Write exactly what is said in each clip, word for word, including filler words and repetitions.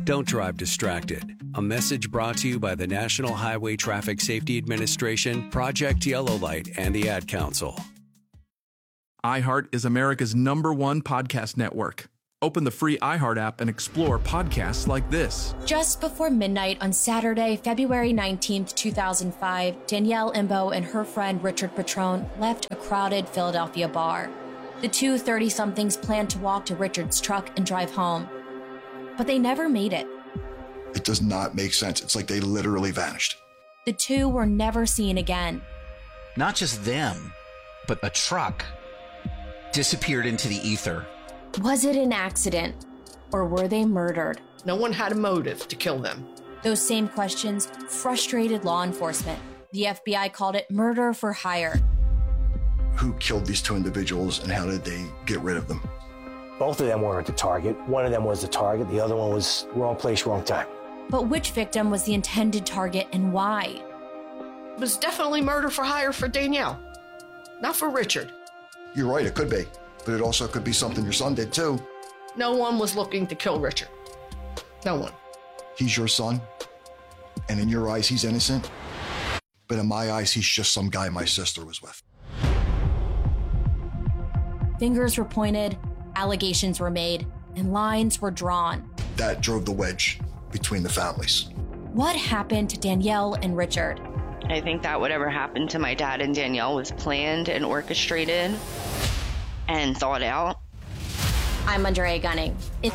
Don't drive distracted. A message brought to you by the National Highway Traffic Safety Administration, Project Yellow Light, and the Ad Council. iHeart is America's number one podcast network. Open the free iHeart app and explore podcasts like this. Just before midnight on Saturday, February nineteenth, two thousand five, Danielle Imbo and her friend Richard Petrone left a crowded Philadelphia bar. The two thirty-somethings planned to walk to Richard's truck and drive home, but they never made it. It does not make sense. It's like they literally vanished. The two were never seen again. Not just them, but a truck disappeared into the ether. Was it an accident, or were they murdered? No one had a motive to kill them. Those same questions frustrated law enforcement. The F B I called it murder for hire. Who killed these two individuals and how did they get rid of them? Both of them weren't the target. One of them was the target. The other one was wrong place, wrong time. But which victim was the intended target and why? It was definitely murder for hire for Danielle, not for Richard. You're right, it could be. But it also could be something your son did too. No one was looking to kill Richard. No one. He's your son, and in your eyes, he's innocent. But in my eyes, he's just some guy my sister was with. Fingers were pointed, allegations were made, and lines were drawn. That drove the wedge between the families. What happened to Danielle and Richard? I think that whatever happened to my dad and Danielle was planned and orchestrated and thought out. I'm Andrea Gunning. It-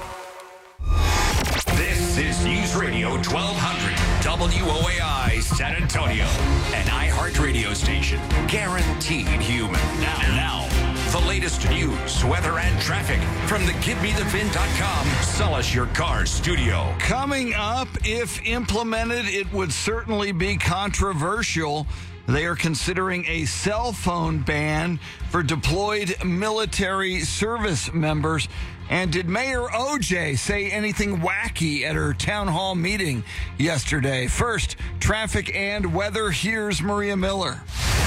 this is News Radio twelve hundred W O A I San Antonio, an iHeart radio station, guaranteed human. Now, now, the latest news, weather, and traffic from the Give Me The Vin dot com Sell Us Your Car studio. Coming up, if implemented, it would certainly be controversial. They are considering a cell phone ban for deployed military service members. And did Mayor O J say anything wacky at her town hall meeting yesterday? First, traffic and weather. Here's Maria Miller.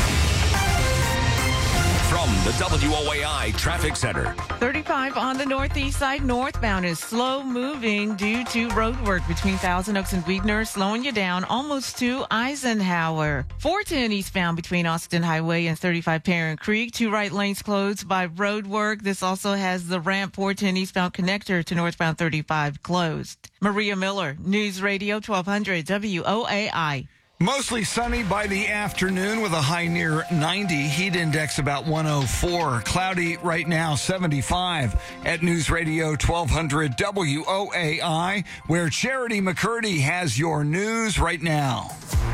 From the W O A I Traffic Center. thirty-five on the northeast side northbound is slow moving due to road work between Thousand Oaks and Weidner, slowing you down almost to Eisenhower. four ten eastbound between Austin Highway and thirty-five Parent Creek. Two right lanes closed by road work. This also has the ramp four ten eastbound connector to northbound thirty-five closed. Maria Miller, News Radio twelve hundred W O A I. Mostly sunny by the afternoon with a high near ninety. Heat index about one oh four. Cloudy right now, seventy-five at News Radio twelve hundred W O A I, where Charity McCurdy has your news right now.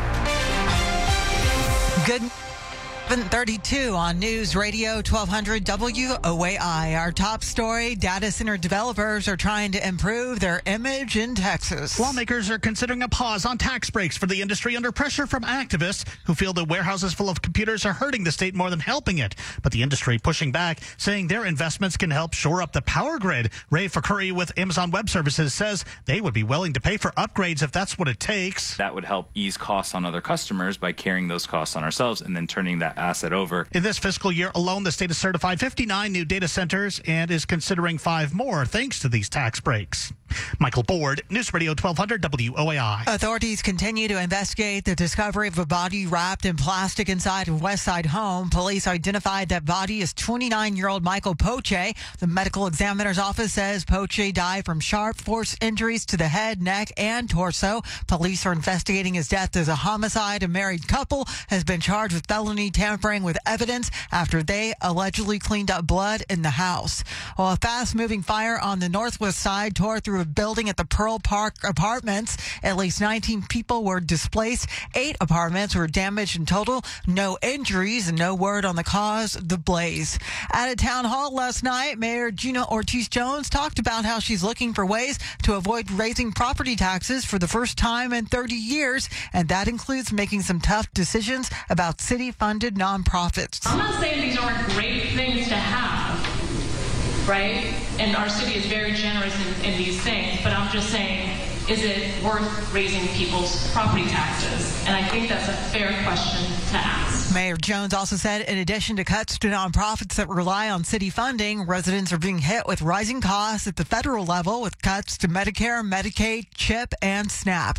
Good seven thirty-two on News Radio twelve hundred W O A I. Our top story, data center developers are trying to improve their image in Texas. Lawmakers are considering a pause on tax breaks for the industry under pressure from activists who feel that warehouses full of computers are hurting the state more than helping it. But the industry pushing back, saying their investments can help shore up the power grid. Ray Fakuri with Amazon Web Services says they would be willing to pay for upgrades if that's what it takes. That would help ease costs on other customers by carrying those costs on ourselves and then turning that asset over. In this fiscal year alone, the state has certified fifty-nine new data centers and is considering five more thanks to these tax breaks. Michael Board, News Radio twelve hundred W O A I. Authorities continue to investigate the discovery of a body wrapped in plastic inside a West Side home. Police identified that body as twenty-nine-year-old Michael Poche. The medical examiner's office says Poche died from sharp force injuries to the head, neck, and torso. Police are investigating his death as a homicide. A married couple has been charged with felony tampering with evidence after they allegedly cleaned up blood in the house. Well, a fast-moving fire on the northwest side tore through a building at the Pearl Park Apartments. At least nineteen people were displaced. Eight apartments were damaged in total. No injuries and no word on the cause of the blaze. At a town hall last night, Mayor Gina Ortiz-Jones talked about how she's looking for ways to avoid raising property taxes for the first time in thirty years, and that includes making some tough decisions about city-funded nonprofits. I'm not saying these aren't great things to have, right? And our city is very generous in, in these things, but I'm just saying, is it worth raising people's property taxes? And I think that's a fair question to ask. Mayor Jones also said in addition to cuts to nonprofits that rely on city funding, residents are being hit with rising costs at the federal level with cuts to Medicare, Medicaid, CHIP, and SNAP.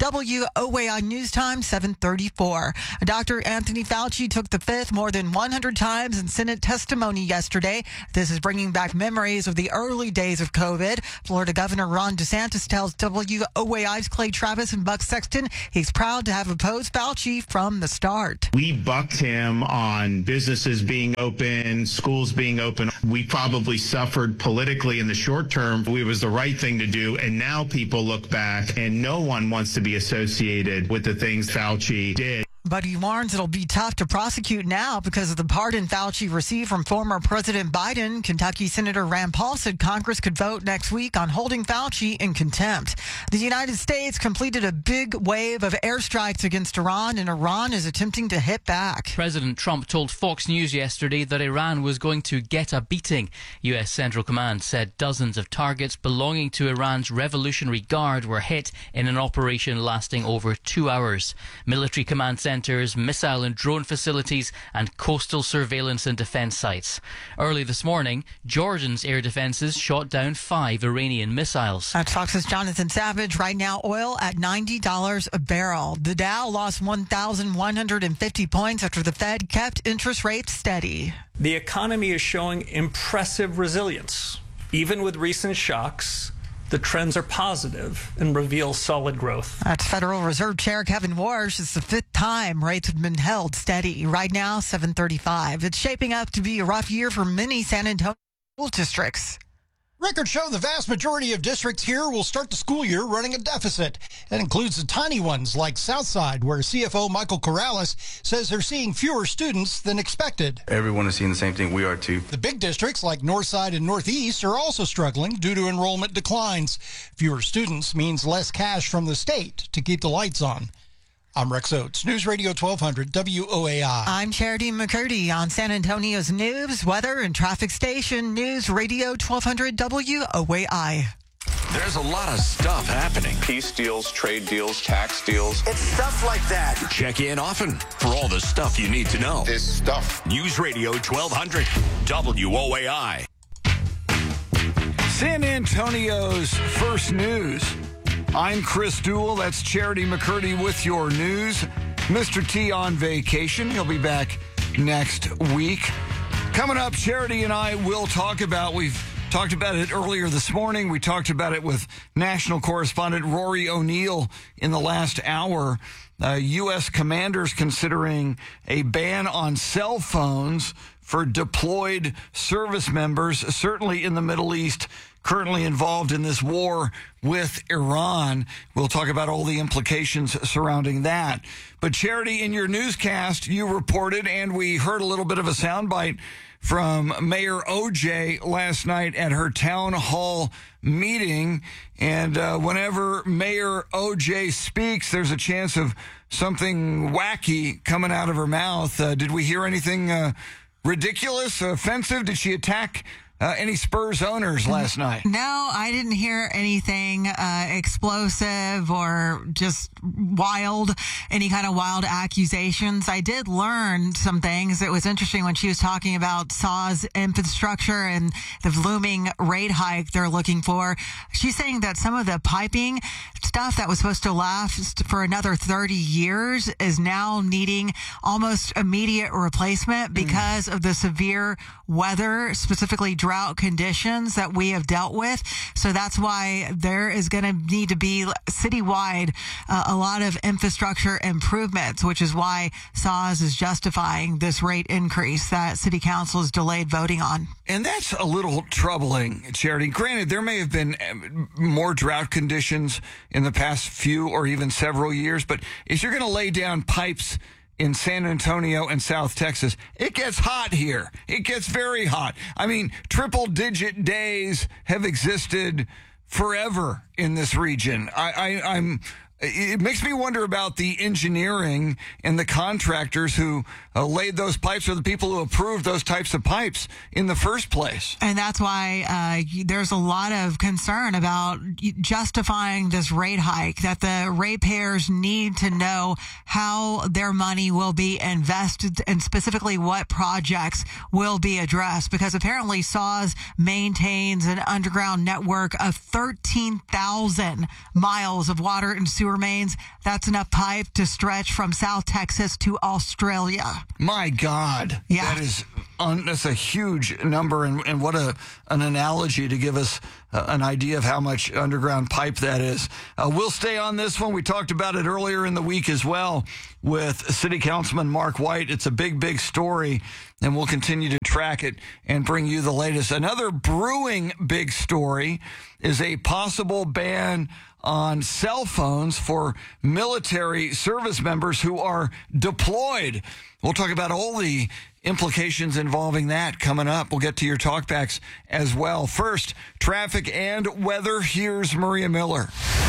W O A I News Time, seven thirty-four. Doctor Anthony Fauci took the fifth more than one hundred times in Senate testimony yesterday. This is bringing back memories of the early days of COVID. Florida Governor Ron DeSantis tells W O A I's Clay Travis and Buck Sexton he's proud to have opposed Fauci from the start. We bucked him on businesses being open, schools being open. We probably suffered politically in the short term. It was the right thing to do. And now people look back and no one wants to be associated with the things Fauci did. But he warns it'll be tough to prosecute now because of the pardon Fauci received from former President Biden. Kentucky Senator Rand Paul said Congress could vote next week on holding Fauci in contempt. The United States completed a big wave of airstrikes against Iran, and Iran is attempting to hit back. President Trump told Fox News yesterday that Iran was going to get a beating. U S Central Command said dozens of targets belonging to Iran's Revolutionary Guard were hit in an operation lasting over two hours. Military command centers, missile and drone facilities, and coastal surveillance and defence sites. Early this morning, Jordan's air defences shot down five Iranian missiles. That's Fox's Jonathan Savage. Right now, oil at ninety dollars a barrel. The Dow lost one thousand one hundred fifty points after the Fed kept interest rates steady. The economy is showing impressive resilience. Even with recent shocks, the trends are positive and reveal solid growth. That's Federal Reserve Chair Kevin Warsh. It's the fifth time rates have been held steady. Right now, seven thirty-five. It's shaping up to be a rough year for many San Antonio school districts. Records show the vast majority of districts here will start the school year running a deficit. That includes the tiny ones like Southside, where C F O Michael Corrales says they're seeing fewer students than expected. Everyone is seeing the same thing we are too. The big districts like Northside and Northeast are also struggling due to enrollment declines. Fewer students means less cash from the state to keep the lights on. I'm Rex Oates, News Radio twelve hundred W O A I. I'm Charity McCurdy on San Antonio's news, weather, and traffic station. News Radio twelve hundred W O A I. There's a lot of stuff happening. Peace deals, trade deals, tax deals. It's stuff like that. Check in often for all the stuff you need to know. This stuff. News Radio twelve hundred W O A I. San Antonio's first news. I'm Chris Duell. That's Charity McCurdy with your news. Mister T on vacation. He'll be back next week. Coming up, Charity and I will talk about, we've talked about it earlier this morning. We talked about it with national correspondent Rory O'Neill in the last hour. Uh, U S commanders considering a ban on cell phones for deployed service members, certainly in the Middle East, currently involved in this war with Iran. We'll talk about all the implications surrounding that. But Charity, in your newscast, you reported, and we heard a little bit of a soundbite from Mayor O J last night at her town hall meeting. And uh, whenever Mayor O J speaks, there's a chance of something wacky coming out of her mouth. Uh, did we hear anything uh, ridiculous, offensive? Did she attack Uh, any Spurs owners last night? No, I didn't hear anything uh, explosive or just wild, any kind of wild accusations. I did learn some things. It was interesting when she was talking about S A W's infrastructure and the looming rate hike they're looking for. She's saying that some of the piping stuff that was supposed to last for another thirty years is now needing almost immediate replacement because mm. of the severe weather, specifically drought conditions that we have dealt with. So that's why there is going to need to be citywide uh, a lot of infrastructure improvements, which is why S A W is justifying this rate increase that City Council has delayed voting on. And that's a little troubling, Charity. Granted, there may have been more drought conditions in the past few or even several years, but if you're going to lay down pipes in San Antonio and South Texas, it gets hot here. It gets very hot. I mean, triple digit days have existed forever in this region. I, I, I'm it makes me wonder about the engineering and the contractors who uh, laid those pipes, or the people who approved those types of pipes in the first place. And that's why uh, there's a lot of concern about justifying this rate hike, that the ratepayers need to know how their money will be invested and specifically what projects will be addressed, because apparently S A W S maintains an underground network of thirteen thousand miles of water and sewer mains. That's enough pipe to stretch from South Texas to Australia. My God. Yeah. That is un, that's a huge number, and, and what a an analogy to give us uh, an idea of how much underground pipe that is. Uh, we'll stay on this one. We talked about it earlier in the week as well with City Councilman Mark White. It's a big, big story, and we'll continue to track it and bring you the latest. Another brewing big story is a possible ban on cell phones for military service members who are deployed. We'll talk about all the implications involving that coming up. We'll get to your talkbacks as well. First, traffic and weather. Here's Maria Miller.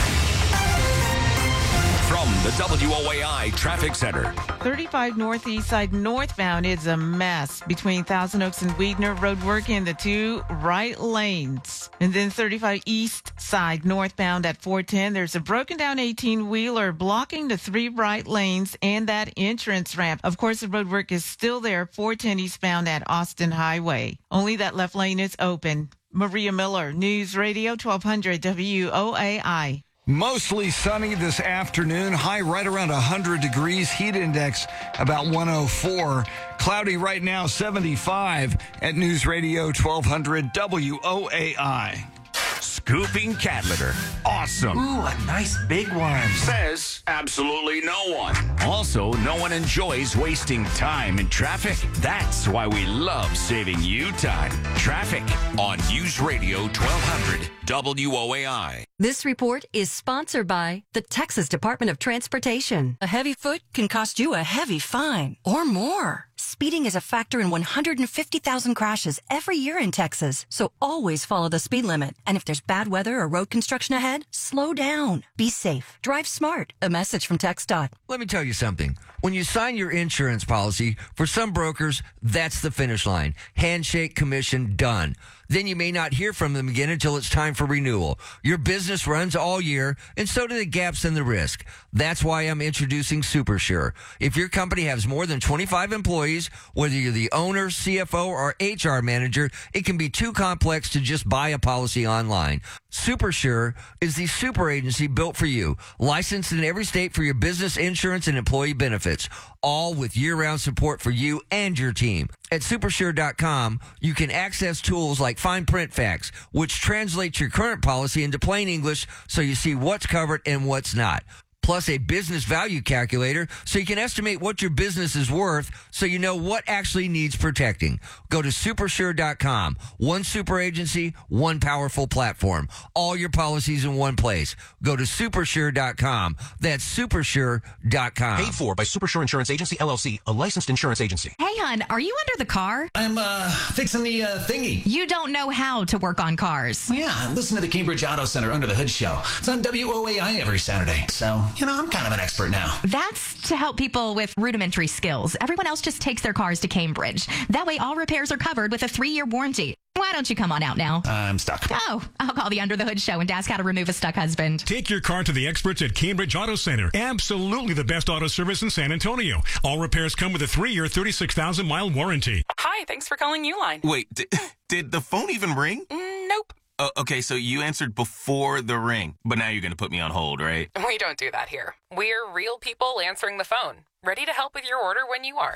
From the W O A I Traffic Center. thirty-five Northeast Side northbound is a mess between Thousand Oaks and Weidner. Road work in the two right lanes. And then thirty-five East Side northbound at four ten. There's a broken down eighteen-wheeler blocking the three right lanes and that entrance ramp. Of course, the road work is still there. four ten eastbound at Austin Highway. Only that left lane is open. Maria Miller, News Radio twelve hundred W O A I. Mostly sunny this afternoon. High right around one hundred degrees. Heat index about one oh four. Cloudy right now, seventy-five at News Radio twelve hundred W O A I. Scooping cat litter. Awesome. Ooh, a nice big one. Says absolutely no one. Also, no one enjoys wasting time in traffic. That's why we love saving you time. Traffic on News Radio twelve hundred W O A I. This report is sponsored by the Texas Department of Transportation. A heavy foot can cost you a heavy fine or more. Speeding is a factor in one hundred fifty thousand crashes every year in Texas, so always follow the speed limit. And if there's bad weather or road construction ahead, slow down. Be safe. Drive smart. A message from TxDOT. Let me tell you something. When you sign your insurance policy, for some brokers, that's the finish line. Handshake, commission, done. Then you may not hear from them again until it's time for renewal. Your business runs all year, and so do the gaps and the risk. That's why I'm introducing SuperSure. If your company has more than twenty-five employees, whether you're the owner, C F O, or H R manager, it can be too complex to just buy a policy online. SuperSure is the super agency built for you, licensed in every state for your business insurance and employee benefits, all with year-round support for you and your team. At supersure dot com, you can access tools like Fine Print Facts, which translates your current policy into plain English so you see what's covered and what's not. Plus a business value calculator so you can estimate what your business is worth so you know what actually needs protecting. Go to supersure dot com. One super agency, one powerful platform. All your policies in one place. Go to supersure dot com. That's supersure dot com. Paid for by Supersure Insurance Agency, L L C, a licensed insurance agency. Hey, hon, are you under the car? I'm, uh, fixing the, uh, thingy. You don't know how to work on cars. Well, yeah, listen to the Cambridge Auto Center Under the Hood show. It's on W O A I every Saturday, so... You know, I'm kind of an expert now. That's to help people with rudimentary skills. Everyone else just takes their cars to Cambridge. That way all repairs are covered with a three-year warranty. Why don't you come on out now? I'm stuck. Oh, I'll call the Under the Hood show and ask how to remove a stuck husband. Take your car to the experts at Cambridge Auto Center. Absolutely the best auto service in San Antonio. All repairs come with a three-year, thirty-six thousand mile warranty. Hi, thanks for calling Uline. Wait, did, did the phone even ring? Mm, nope. Uh, okay, so you answered before the ring, but now you're going to put me on hold, right? We don't do that here. We're real people answering the phone, ready to help with your order when you are.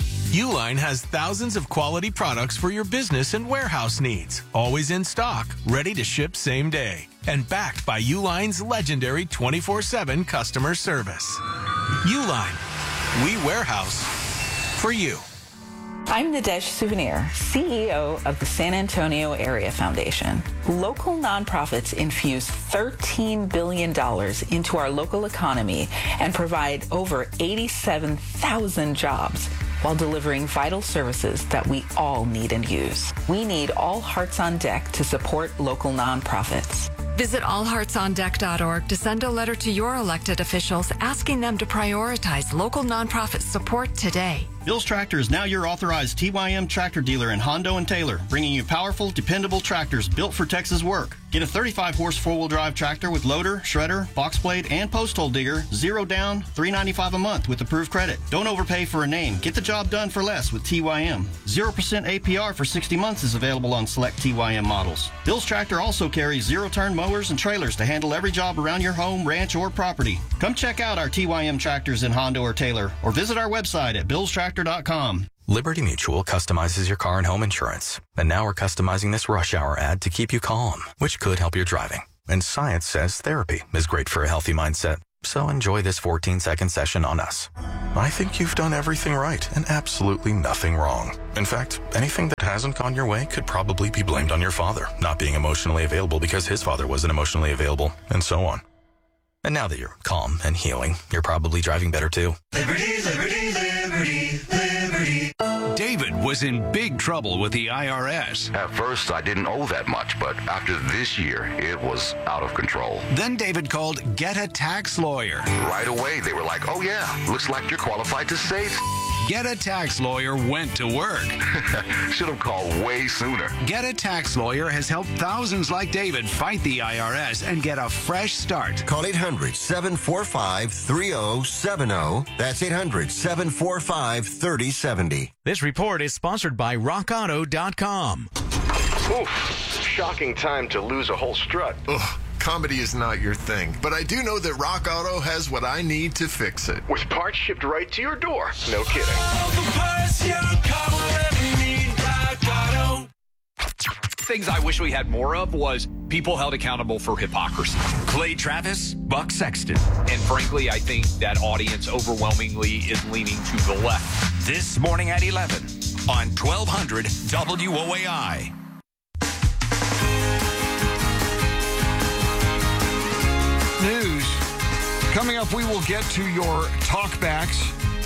Uline has thousands of quality products for your business and warehouse needs, always in stock, ready to ship same day, and backed by Uline's legendary twenty-four seven customer service. Uline, we warehouse for you. I'm Nadesh Souvenir, C E O of the San Antonio Area Foundation. Local nonprofits infuse thirteen billion dollars into our local economy and provide over eighty-seven thousand jobs while delivering vital services that we all need and use. We need all hearts on deck to support local nonprofits. Visit all hearts on deck dot org to send a letter to your elected officials asking them to prioritize local nonprofit support today. Bill's Tractor is now your authorized T Y M tractor dealer in Hondo and Taylor, bringing you powerful, dependable tractors built for Texas work. Get a thirty-five horse four-wheel drive tractor with loader, shredder, box blade, and post hole digger, zero down, three ninety-five a month with approved credit. Don't overpay for a name. Get the job done for less with T Y M. zero percent A P R for sixty months is available on select T Y M models. Bill's Tractor also carries zero-turn mowers and trailers to handle every job around your home, ranch, or property. Come check out our T Y M tractors in Hondo or Taylor, or visit our website at bills tractor dot com. Liberty Mutual customizes your car and home insurance. And now we're customizing this rush hour ad to keep you calm, which could help your driving. And science says therapy is great for a healthy mindset. So enjoy this fourteen second session on us. I think you've done everything right and absolutely nothing wrong. In fact, anything that hasn't gone your way could probably be blamed on your father not being emotionally available because his father wasn't emotionally available, and so on. And now that you're calm and healing, you're probably driving better too. Liberty, liberty, liberty, liberty. David was in big trouble with the I R S. At first, I didn't owe that much, but after this year, it was out of control. Then David called Get a Tax Lawyer. Right away, they were like, oh yeah, looks like you're qualified to save. Get a Tax Lawyer went to work. Should have called way sooner. Get a Tax Lawyer has helped thousands like David fight the I R S and get a fresh start. Call eight hundred, seven four five, three oh seven oh. That's eight hundred, seven four five, three oh seven oh. This report is sponsored by rock auto dot com. Oof, shocking time to lose a whole strut. Ugh. Comedy is not your thing, but I do know that Rock Auto has what I need to fix it. With parts shipped right to your door. No kidding. Things I wish we had more of was people held accountable for hypocrisy. Clay Travis, Buck Sexton. And frankly, I think that audience overwhelmingly is leaning to the left. This morning at eleven on twelve hundred W O A I. News. Coming up, we will get to your talkbacks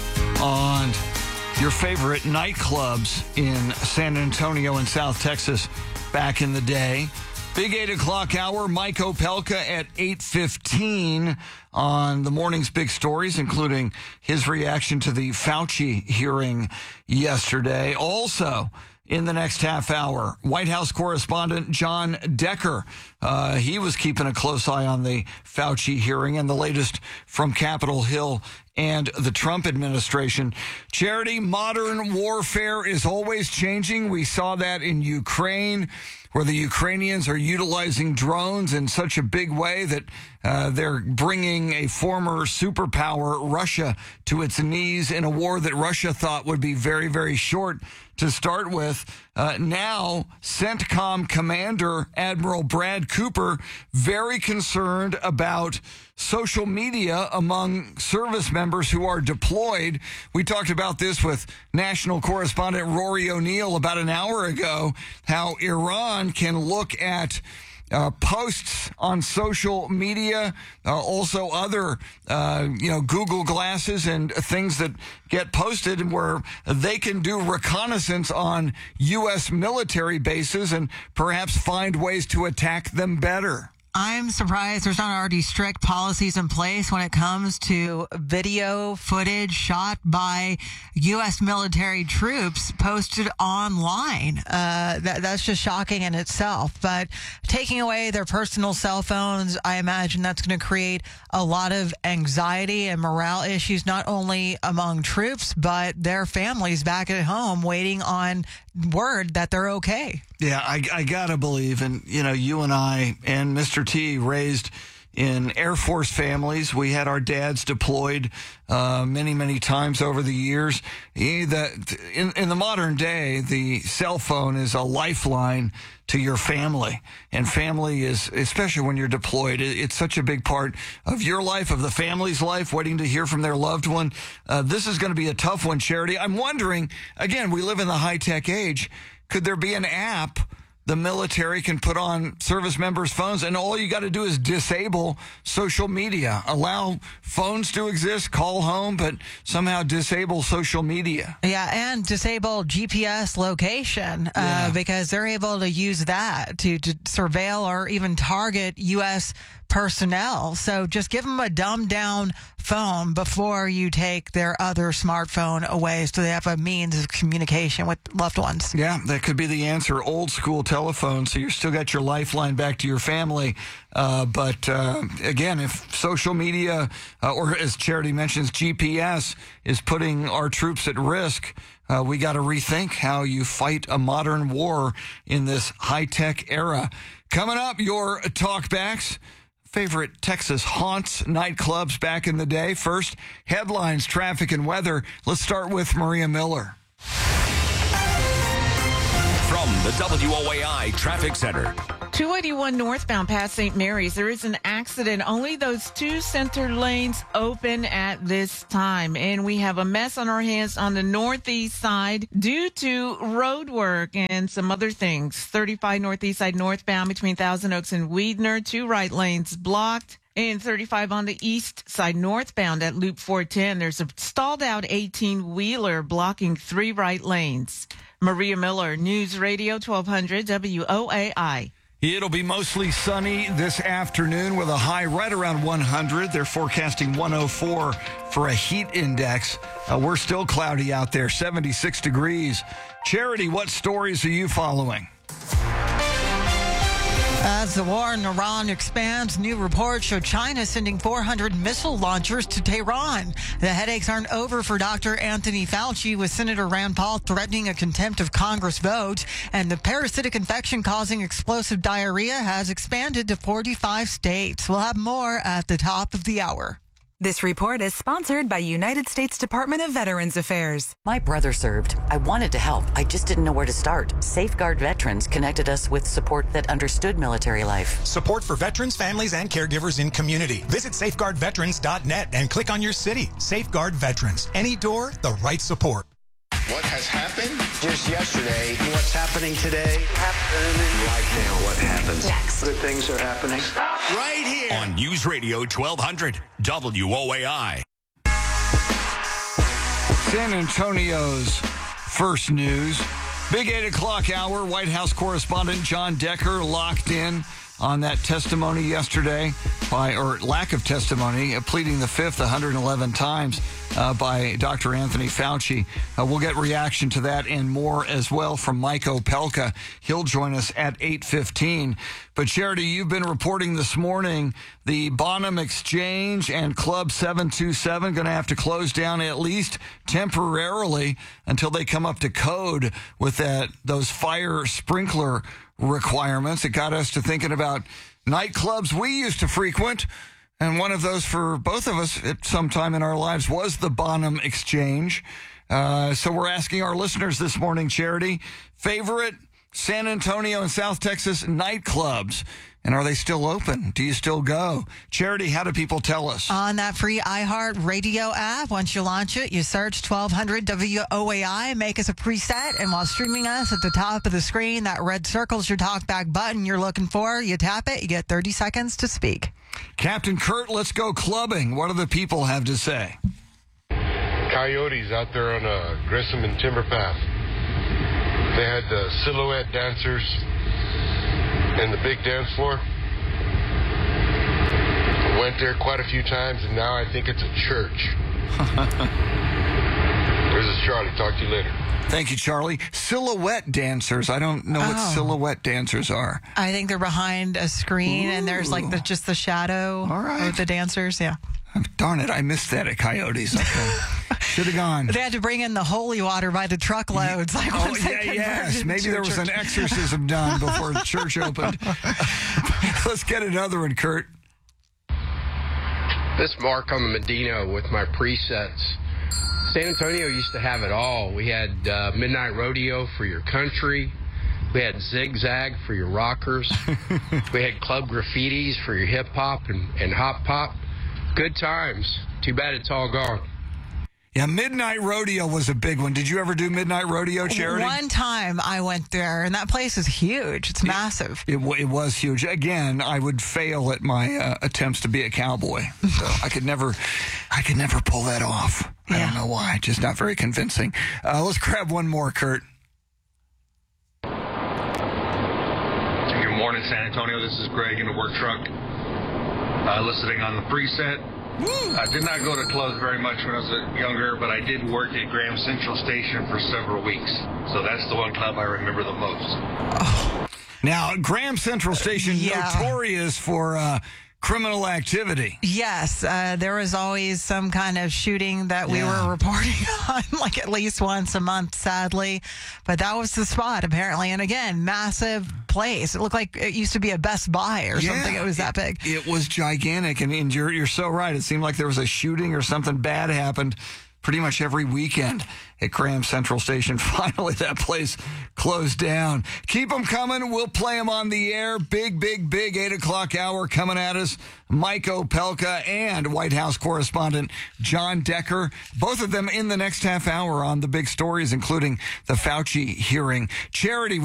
on your favorite nightclubs in San Antonio and South Texas back in the day. Big eight o'clock hour, Mike Opelka at eight fifteen on the morning's big stories, including his reaction to the Fauci hearing yesterday. Also, in the next half hour, White House correspondent John Decker. Uh, he was keeping a close eye on the Fauci hearing and the latest from Capitol Hill and the Trump administration. Charity, modern warfare is always changing. We saw that in Ukraine, where the Ukrainians are utilizing drones in such a big way that uh, they're bringing a former superpower, Russia, to its knees in a war that Russia thought would be very, very short to start with. Uh, now, CENTCOM Commander Admiral Brad Cooper, very concerned about social media among service members who are deployed. We talked about this with national correspondent Rory O'Neill about an hour ago, how Iran can look at Uh, posts on social media, uh, also other, uh, you know, Google glasses and things that get posted where they can do reconnaissance on U S military bases and perhaps find ways to attack them better. I'm surprised there's not already strict policies in place when it comes to video footage shot by U S military troops posted online. Uh, that, that's just shocking in itself. But taking away their personal cell phones, I imagine that's going to create a lot of anxiety and morale issues, not only among troops, but their families back at home waiting on word that they're okay. Yeah, I, I gotta believe, and you know, you and I and Mister T raised in Air Force families. We had our dads deployed uh, many, many times over the years. The, in, in the modern day, the cell phone is a lifeline to your family, and family is, especially when you're deployed, it, it's such a big part of your life, of the family's life, waiting to hear from their loved one. Uh, this is going to be a tough one, Charity. I'm wondering, again, we live in the high-tech age. Could there be an app the military can put on service members' phones, and all you got to do is disable social media. Allow phones to exist, call home, but somehow disable social media. Yeah, and disable G P S location uh, Yeah. because they're able to use that to, to surveil or even target U S personnel. So just give them a dumbed down phone before you take their other smartphone away so they have a means of communication with loved ones. Yeah, that could be the answer. Old school telephone, so you still got your lifeline back to your family. Uh, but uh, again, if social media, uh, or as Charity mentions, G P S is putting our troops at risk, uh, we got to rethink how you fight a modern war in this high-tech era. Coming up, your talkbacks. Favorite Texas haunts, nightclubs back in the day. First, headlines, traffic, and weather. Let's start with Maria Miller. From the W O A I Traffic Center. two eighty-one northbound past Saint Mary's. There is an accident. Only those two center lanes open at this time. And we have a mess on our hands on the northeast side due to road work and some other things. thirty-five northeast side northbound between Thousand Oaks and Weidner. Two right lanes blocked. And thirty-five on the east side northbound at Loop four ten. There's a stalled out eighteen-wheeler blocking three right lanes. Maria Miller, News Radio twelve hundred W O A I. It'll be mostly sunny this afternoon with a high right around one hundred. They're forecasting one oh four for a heat index. Uh, we're still cloudy out there, seventy-six degrees. Charity, what stories are you following? As the war in Iran expands, new reports show China sending four hundred missile launchers to Tehran. The headaches aren't over for Doctor Anthony Fauci, with Senator Rand Paul threatening a contempt of Congress vote. And the parasitic infection causing explosive diarrhea has expanded to forty-five states. We'll have more at the top of the hour. This report is sponsored by United States Department of Veterans Affairs. My brother served. I wanted to help. I just didn't know where to start. Safeguard Veterans connected us with support that understood military life. Support for veterans, families, and caregivers in community. Visit safeguard veterans dot net and click on your city. Safeguard Veterans. Any door, the right support. What has happened just yesterday, what's happening today, happening right now, what happens next. Good things are happening right here On News Radio twelve hundred W O A I. San Antonio's first news. Big eight o'clock hour. White House correspondent John Decker locked in on that testimony yesterday by, or lack of testimony, uh, pleading the fifth one hundred eleven times uh, by Doctor Anthony Fauci. Uh, we'll get reaction to that and more as well from Mike Opelka. He'll join us at eight fifteen. But Charity, you've been reporting this morning the Bonham Exchange and Club seven two seven going to have to close down at least temporarily until they come up to code with that those fire sprinkler requirements. It got us to thinking about nightclubs we used to frequent, and one of those for both of us at some time in our lives was the Bonham Exchange. Uh, so we're asking our listeners this morning, Charity, favorite San Antonio and South Texas nightclubs, and are they still open? Do you still go? Charity, how do people tell us? On that free iHeart Radio app, once you launch it, you search twelve hundred W O A I, make us a preset, and while streaming us at the top of the screen, that red circle's your talkback button you're looking for. You tap it, you get thirty seconds to speak. Captain Kurt, let's go clubbing. What do the people have to say? Coyotes out there on uh, Grissom and Timber Path. They had the silhouette dancers and the big dance floor. Went there quite a few times, and now I think it's a church. This is Charlie. Talk to you later. Thank you, Charlie. Silhouette dancers. I don't know what Oh. silhouette dancers are. I think they're behind a screen, and there's like the, just the shadow of the dancers. Yeah. Darn it, I missed that at Coyotes. Okay. Should have gone. They had to bring in the holy water by the truckloads. Like Oh, once they yeah, converted yes. it Maybe to a there was an church. exorcism done before the church opened. Let's get another one, Kurt. This is Mark on the Medina with my presets. San Antonio used to have it all. We had uh, Midnight Rodeo for your country. We had Zigzag for your rockers. We had Club Graffitis for your hip-hop and, and hop-pop. Good times. Too bad it's all gone. Yeah, Midnight Rodeo was a big one. Did you ever do Midnight Rodeo, Charity? One time I went there, and that place is huge. It's massive. It, it, it was huge. Again, I would fail at my uh, attempts to be a cowboy. So I could never, I could never pull that off. I Yeah. don't know why. Just not very convincing. Uh, let's grab one more, Kurt. Good morning, San Antonio. This is Greg in the work truck. Uh, listening on the preset. I did not go to clubs very much when I was younger, but I did work at Graham Central Station for several weeks. So that's the one club I remember the most. Oh. Now, Graham Central Station, Yeah. notorious for uh, criminal activity. Yes, uh, there was always some kind of shooting that we Yeah. were reporting on, like at least once a month, sadly. But that was the spot, apparently. And again, massive place. It looked like it used to be a Best Buy or Yeah, something. It was that big. It was gigantic, and, and you're, you're so right. It seemed like there was a shooting or something bad happened pretty much every weekend at Graham Central Station. Finally, that place closed down. Keep them coming. We'll play them on the air. Big, big, big eight o'clock hour coming at us. Mike Opelka and White House correspondent John Decker. Both of them in the next half hour on the big stories, including the Fauci hearing. Charity